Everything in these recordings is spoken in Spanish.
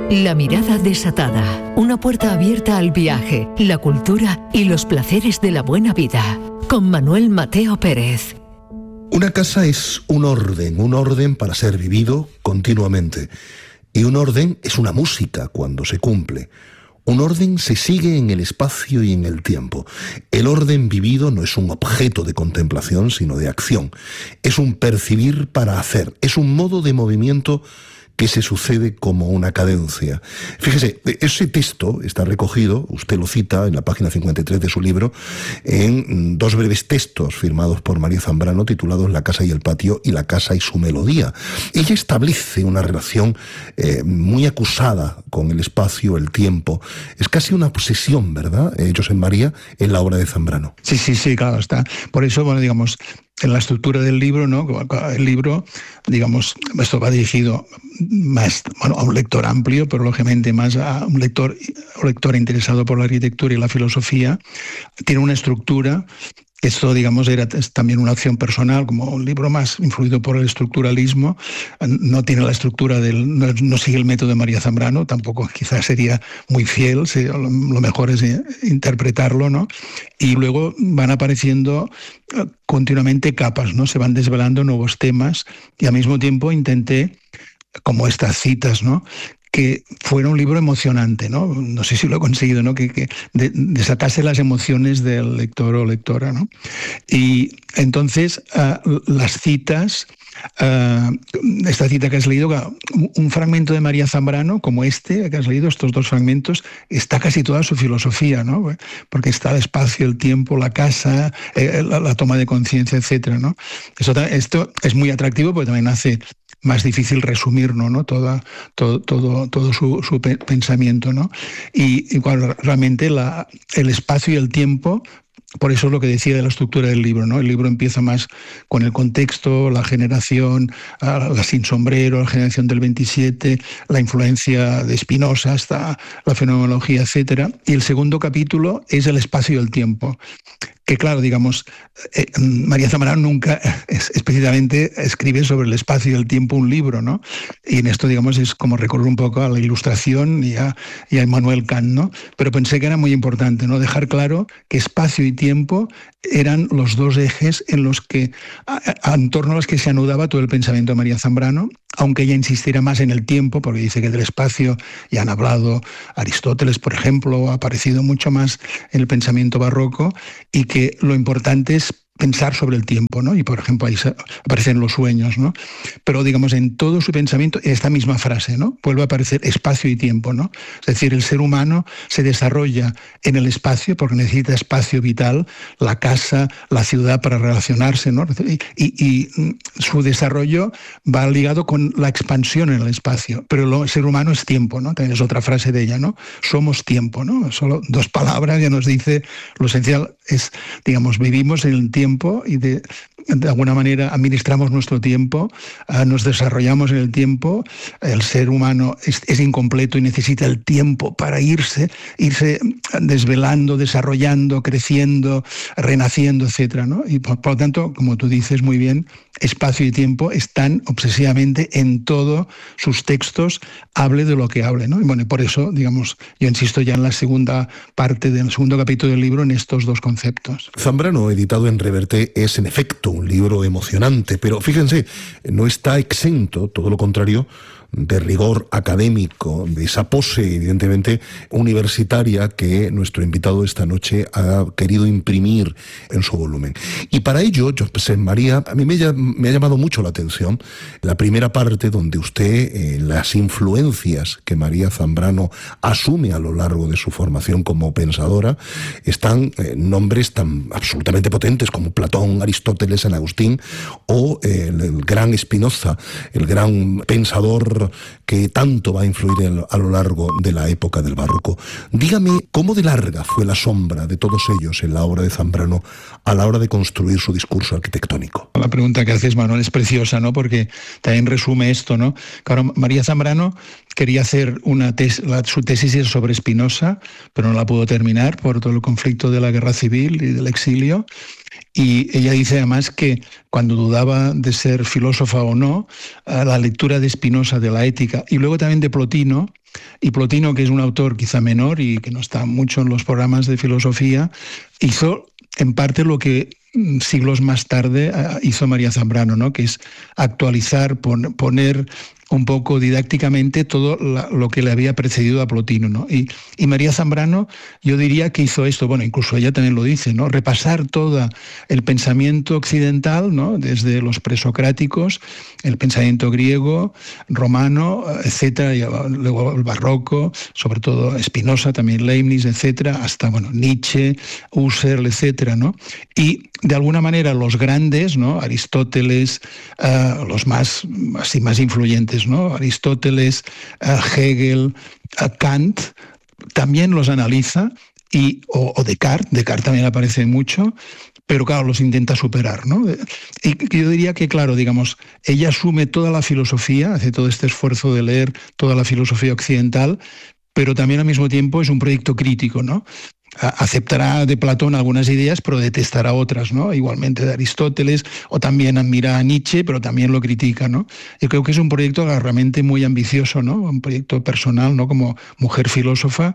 La mirada desatada, una puerta abierta al viaje, la cultura y los placeres de la buena vida. Con Manuel Mateo Pérez. Una casa es un orden para ser vivido continuamente. Y un orden es una música cuando se cumple. Un orden se sigue en el espacio y en el tiempo. El orden vivido no es un objeto de contemplación, sino de acción. Es un percibir para hacer. Es un modo de movimiento que se sucede como una cadencia. Fíjese, ese texto está recogido, usted lo cita en la página 53 de su libro, en dos breves textos firmados por María Zambrano titulados La casa y el patio y La casa y su melodía. Ella establece una relación muy acusada con el espacio, el tiempo. Es casi una obsesión, ¿verdad, Josep María, en la obra de Zambrano? Sí, claro, está. Por eso, bueno, digamos, en la estructura del libro, ¿no? El libro, digamos, esto va dirigido más, bueno, a un lector amplio, pero lógicamente más a un lector interesado por la arquitectura y la filosofía. Tiene una estructura. Esto, digamos, es también una acción personal, como un libro más influido por el estructuralismo. No tiene la estructura no sigue el método de María Zambrano, tampoco quizás sería muy fiel, lo mejor es interpretarlo, ¿no? Y luego van apareciendo continuamente capas, ¿no? Se van desvelando nuevos temas y al mismo tiempo intenté, como estas citas, ¿no?, que fuera un libro emocionante, ¿no? No sé si lo he conseguido, ¿no? Que desatase las emociones del lector o lectora, ¿no? Y entonces las citas, esta cita que has leído, un fragmento de María Zambrano como este que has leído, estos dos fragmentos, está casi toda su filosofía, ¿no? Porque está el espacio, el tiempo, la casa, la toma de conciencia, etcétera, ¿no? Esto es muy atractivo porque también hace más difícil resumir, ¿no? Todo su pensamiento, ¿no? Y bueno, realmente el espacio y el tiempo, por eso es lo que decía de la estructura del libro, ¿no? El libro empieza más con el contexto, la generación, la sin sombrero, la generación del 27, la influencia de Spinoza hasta la fenomenología, etcétera. Y el segundo capítulo es el espacio y el tiempo. Que claro, digamos, María Zambrano nunca específicamente escribe sobre el espacio y el tiempo un libro, ¿no? Y en esto, digamos, es como recurrir un poco a la Ilustración y a Immanuel Kant, ¿no? Pero pensé que era muy importante, ¿no?, dejar claro que espacio y tiempo eran los dos ejes en los que, en torno a los que se anudaba todo el pensamiento de María Zambrano, aunque ella insistiera más en el tiempo, porque dice que del espacio ya han hablado Aristóteles, por ejemplo, ha aparecido mucho más en el pensamiento barroco, y que lo importante es pensar sobre el tiempo, ¿no? Y, por ejemplo, ahí aparecen los sueños, ¿no? Pero, digamos, en todo su pensamiento, esta misma frase, ¿no?, vuelve a aparecer espacio y tiempo, ¿no? Es decir, el ser humano se desarrolla en el espacio porque necesita espacio vital, la casa, la ciudad para relacionarse, ¿no? Y su desarrollo va ligado con la expansión en el espacio. Pero el ser humano es tiempo, ¿no? También es otra frase de ella, ¿no? Somos tiempo, ¿no? Solo dos palabras ya nos dice lo esencial. Es, digamos, vivimos en el tiempo y de alguna manera administramos nuestro tiempo, nos desarrollamos en el tiempo. El ser humano es incompleto y necesita el tiempo para irse desvelando, desarrollando, creciendo, renaciendo, etcétera, ¿no? Y por lo tanto, como tú dices muy bien, espacio y tiempo están obsesivamente en todos sus textos, hable de lo que hable, ¿no? Y bueno, por eso, digamos, yo insisto ya en la segunda parte del segundo capítulo del libro en estos dos conceptos. Zambrano, editado en Reverte, es en efecto un libro emocionante, pero fíjense, no está exento, todo lo contrario, de rigor académico, de esa pose evidentemente universitaria que nuestro invitado esta noche ha querido imprimir en su volumen. Y para ello, Josep María, a mí me ha llamado mucho la atención la primera parte donde usted, las influencias que María Zambrano asume a lo largo de su formación como pensadora, están nombres tan absolutamente potentes como Platón, Aristóteles, San Agustín o el gran Spinoza, el gran pensador que tanto va a influir a lo largo de la época del barroco. Dígame, ¿cómo de larga fue la sombra de todos ellos en la obra de Zambrano a la hora de construir su discurso arquitectónico? La pregunta que haces, Manuel, es preciosa, ¿no? Porque también resume esto, ¿no? Claro, María Zambrano quería hacer su tesis sobre Spinoza, pero no la pudo terminar por todo el conflicto de la guerra civil y del exilio. Y ella dice además que cuando dudaba de ser filósofa o no, la lectura de Spinoza, de la ética, y luego también de Plotino, Y Plotino, que es un autor quizá menor y que no está mucho en los programas de filosofía, hizo en parte lo que siglos más tarde hizo María Zambrano, ¿no? Que es actualizar, poner un poco didácticamente todo lo que le había precedido a Plotino, ¿no? Y María Zambrano, yo diría que hizo esto, bueno, incluso ella también lo dice, ¿no? Repasar todo el pensamiento occidental, ¿no? Desde los presocráticos, el pensamiento griego, romano, etcétera, y luego el barroco, sobre todo Spinoza, también Leibniz, etcétera, hasta, bueno, Nietzsche, Husserl, etcétera, ¿no? Y de alguna manera los grandes, ¿no? Aristóteles, los más influyentes, ¿no? Aristóteles, Hegel, Kant, también los analiza, o Descartes también aparece mucho, pero claro, los intenta superar, ¿no? Y yo diría que, claro, digamos, ella asume toda la filosofía, hace todo este esfuerzo de leer toda la filosofía occidental, pero también al mismo tiempo es un proyecto crítico, ¿no? Aceptará de Platón algunas ideas, pero detestará otras, ¿no? Igualmente de Aristóteles, o también admira a Nietzsche, pero también lo critica, ¿no? Yo creo que es un proyecto realmente muy ambicioso, ¿no? Un proyecto personal, ¿no? Como mujer filósofa,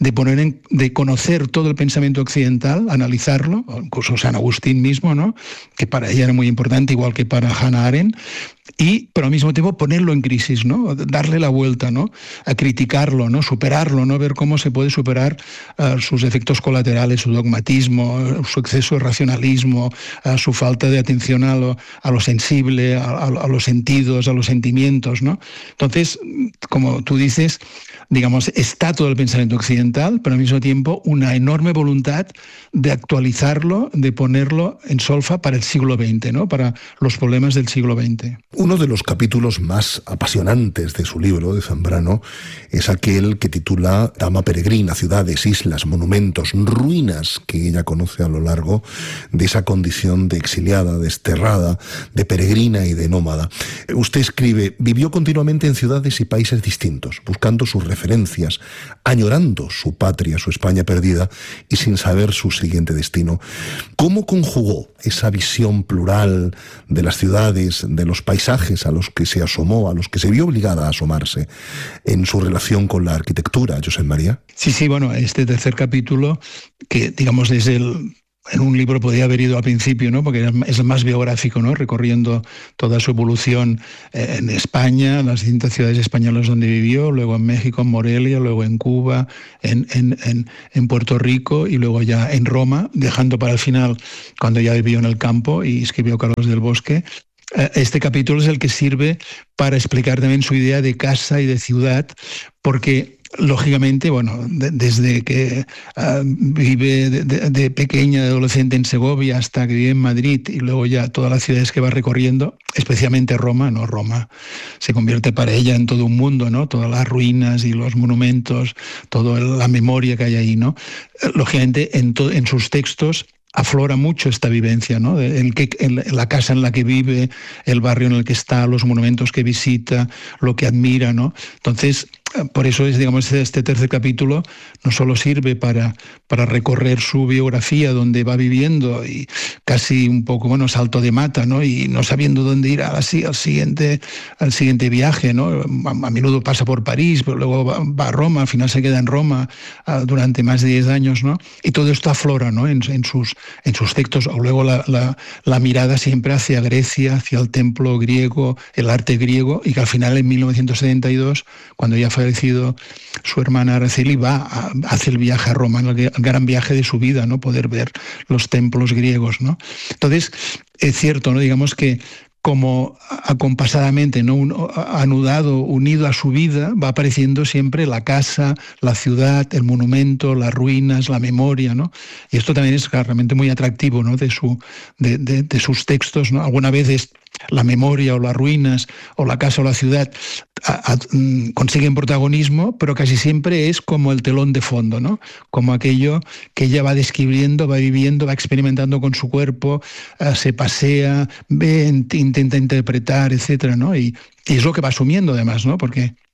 de conocer todo el pensamiento occidental, analizarlo, incluso San Agustín mismo, ¿no? Que para ella era muy importante, igual que para Hannah Arendt, pero al mismo tiempo ponerlo en crisis, ¿no? Darle la vuelta, ¿no? A criticarlo, ¿no? Superarlo, ¿no? Ver cómo se puede superar sus efectos colaterales, su dogmatismo, su exceso de racionalismo, su falta de atención a lo sensible, a los sentidos, a los sentimientos, ¿no? Entonces, como tú dices, digamos, está todo el pensamiento occidental, pero al mismo tiempo una enorme voluntad de actualizarlo, de ponerlo en solfa para el siglo XX, ¿no? Para los problemas del siglo XX. Uno de los capítulos más apasionantes de su libro, de Zambrano, es aquel que titula Dama peregrina, ciudades, islas, monumentos, ruinas que ella conoce a lo largo de esa condición de exiliada, desterrada, de peregrina y de nómada. Usted escribe, vivió continuamente en ciudades y países distintos, buscando sus referencias, añorando su patria, su España perdida, y sin saber su siguiente destino. ¿Cómo conjugó esa visión plural de las ciudades, de los paisajes a los que se asomó, a los que se vio obligada a asomarse, en su relación con la arquitectura, Josep María? Sí, bueno, este tercer capítulo, que digamos en un libro podría haber ido al principio, ¿no? Porque es el más biográfico, ¿no? Recorriendo toda su evolución en España, las distintas ciudades españolas donde vivió, luego en México, en Morelia, luego en Cuba, en Puerto Rico y luego ya en Roma, dejando para el final cuando ya vivió en el campo y escribió Carlos del Bosque. Este capítulo es el que sirve para explicar también su idea de casa y de ciudad, porque lógicamente, bueno, desde que vive de pequeña, de adolescente en Segovia hasta que vive en Madrid y luego ya todas las ciudades que va recorriendo, especialmente Roma, ¿no? Roma se convierte para ella en todo un mundo, ¿no? Todas las ruinas y los monumentos, toda la memoria que hay ahí, ¿no? Lógicamente en sus textos aflora mucho esta vivencia, ¿no? En la casa en la que vive, el barrio en el que está, los monumentos que visita, lo que admira, ¿no? Entonces, por eso digamos, este tercer capítulo no solo sirve para recorrer su biografía, donde va viviendo y casi un poco, bueno, salto de mata, ¿no? Y no sabiendo dónde ir al siguiente viaje, ¿no? A menudo pasa por París, pero luego va a Roma, al final se queda en Roma durante más de 10 años, ¿no? Y todo esto aflora, ¿no? En sus textos, o luego la mirada siempre hacia Grecia, hacia el templo griego, el arte griego, y que al final en 1972, cuando ya fallecido su hermana Araceli, hace el viaje a Roma, el gran viaje de su vida, ¿no? Poder ver los templos griegos, ¿no? Entonces, es cierto, ¿no? Digamos que como acompasadamente, ¿no? Unido a su vida, va apareciendo siempre la casa, la ciudad, el monumento, las ruinas, la memoria, ¿no? Y esto también es realmente muy atractivo, ¿no? de sus textos, ¿no? Alguna vez la memoria o las ruinas o la casa o la ciudad consiguen protagonismo, pero casi siempre es como el telón de fondo, ¿no? Como aquello que ella va describiendo, va viviendo, va experimentando con su cuerpo, se pasea, ve, intenta interpretar, etcétera, ¿no? Y es lo que va asumiendo además, ¿no? Porque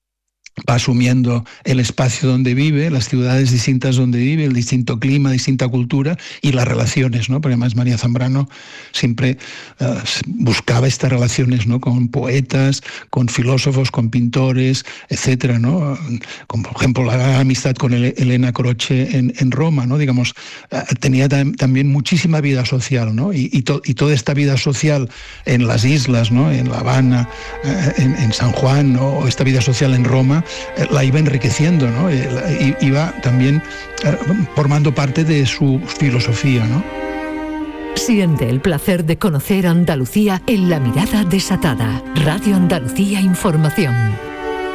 va asumiendo el espacio donde vive, las ciudades distintas donde vive, el distinto clima, distinta cultura y las relaciones, ¿no? Porque además María Zambrano siempre buscaba estas relaciones, ¿no? Con poetas, con filósofos, con pintores, etcétera, ¿no? Como por ejemplo la amistad con Elena Croce en Roma, ¿no? Digamos, tenía también muchísima vida social, ¿no? Y toda esta vida social en las islas, ¿no? En La Habana, en San Juan, ¿no? O esta vida social en Roma, la iba enriqueciendo, ¿no? Iba también formando parte de su filosofía, ¿no? Siente el placer de conocer Andalucía en La Mirada Desatada. Radio Andalucía Información.